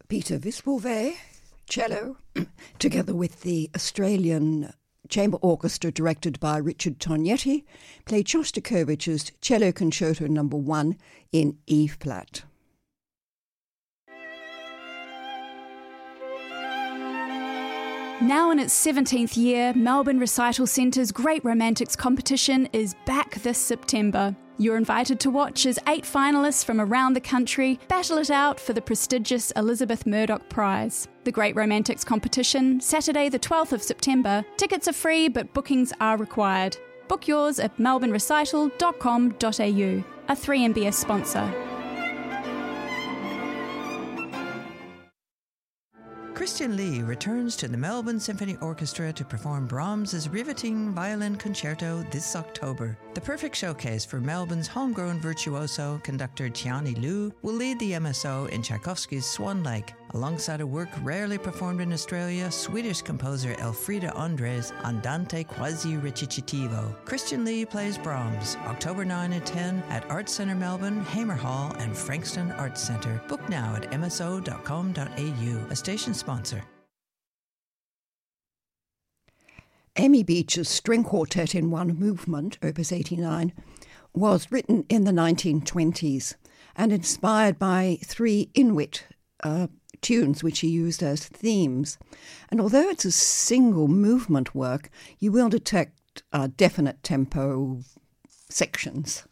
Peter Wispelwey, cello, together with the Australian Chamber Orchestra directed by Richard Tognetti, played Shostakovich's Cello Concerto No. 1 in E-flat. Now in its 17th year, Melbourne Recital Centre's Great Romantics competition is back this September. You're invited to watch as 8 finalists from around the country battle it out for the prestigious Elizabeth Murdoch Prize. The Great Romantics competition, Saturday the 12th of September. Tickets are free, but bookings are required. Book yours at melbournerecital.com.au, a 3MBS sponsor. Christian Lee returns to the Melbourne Symphony Orchestra to perform Brahms's riveting violin concerto this October. The perfect showcase for Melbourne's homegrown virtuoso, conductor Tiani Liu will lead the MSO in Tchaikovsky's Swan Lake, alongside a work rarely performed in Australia, Swedish composer Elfrida Andres Andante quasi recitativo. Christian Lee plays Brahms, October 9 and 10 at Arts Centre Melbourne, Hamer Hall and Frankston Arts Centre. Book now at mso.com.au, a station sponsor. Amy Beach's String Quartet in One Movement, Opus 89, was written in the 1920s and inspired by 3 Inuit tunes which he used as themes. And although it's a single movement work, you will detect definite tempo sections.